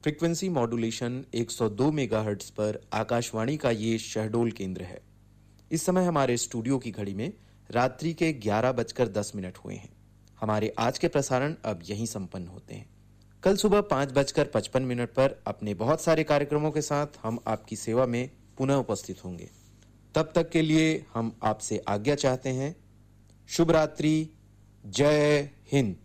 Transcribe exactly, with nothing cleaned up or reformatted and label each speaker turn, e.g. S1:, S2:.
S1: Frequency modulation एक सौ दो मेगाहर्ट्ज पर आकाशवाणी का ये शहडोल केंद्र है। इस समय हमारे स्टूडियो की घड़ी में रात्रि के ग्यारह बजकर दस मिनट हुए हैं। हमारे आज के प्रसारण अब यहीं संपन्न होते हैं। कल सुबह पाँच बजकर पचपन मिनट पर अपने बहुत सारे कार्यक्रमों के साथ हम आपकी सेवा में पुनः उपस्थित होंगे। तब तक के लिए हम आपसे आज्ञा चाहते हैं। शुभ रात्रि। जय हिंद।